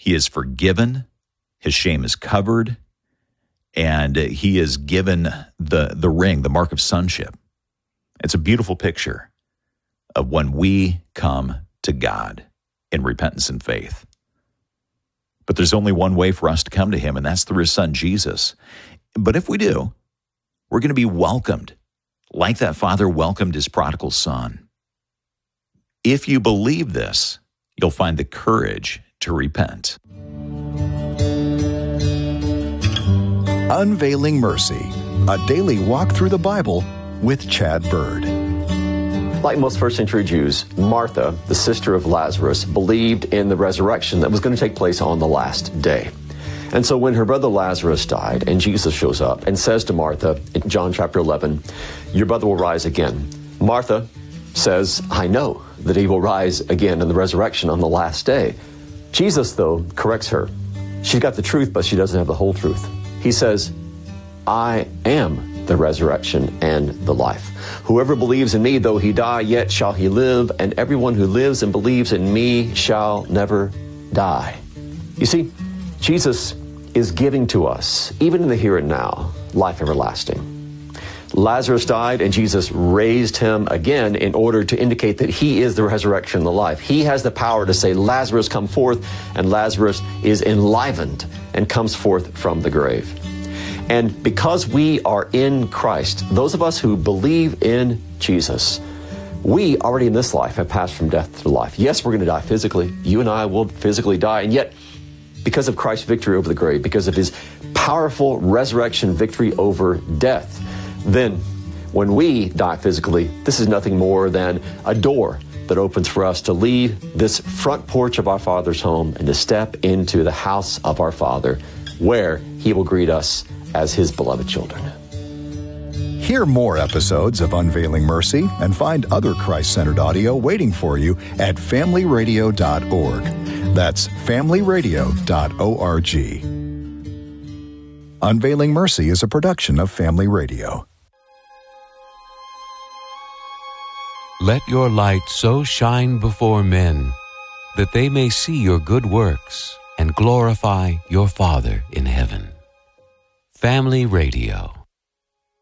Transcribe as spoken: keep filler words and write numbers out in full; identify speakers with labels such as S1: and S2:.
S1: He is forgiven, his shame is covered, and he is given the, the ring, the mark of sonship. It's a beautiful picture of when we come to God in repentance and faith. But there's only one way for us to come to him, and that's through his son, Jesus. But if we do, we're going to be welcomed, like that father welcomed his prodigal son. If you believe this, you'll find the courage to repent.
S2: Unveiling Mercy, a daily walk through the Bible with Chad Bird.
S3: Like most first century Jews, Martha, the sister of Lazarus, believed in the resurrection that was going to take place on the last day. And so when her brother Lazarus died and Jesus shows up and says to Martha in John chapter eleven, your brother will rise again. Martha says, I know that he will rise again in the resurrection on the last day. Jesus, though, corrects her. She's got the truth, but she doesn't have the whole truth. He says, I am the resurrection and the life. Whoever believes in me, though he die, yet shall he live, and everyone who lives and believes in me shall never die. You see, Jesus is giving to us, even in the here and now, life everlasting. Lazarus died, and Jesus raised him again in order to indicate that he is the resurrection and the life. He has the power to say, Lazarus, come forth, and Lazarus is enlivened and comes forth from the grave. And because we are in Christ, those of us who believe in Jesus, we already in this life have passed from death to life. Yes, we're going to die physically. You and I will physically die. And yet, because of Christ's victory over the grave, because of his powerful resurrection victory over death, then when we die physically, this is nothing more than a door that opens for us to leave this front porch of our Father's home and to step into the house of our Father, where he will greet us as his beloved children.
S2: Hear more episodes of Unveiling Mercy and find other Christ-centered audio waiting for you at family radio dot org. That's family radio dot org. Unveiling Mercy is a production of Family Radio.
S4: Let your light so shine before men that they may see your good works and glorify your Father in heaven. Family Radio.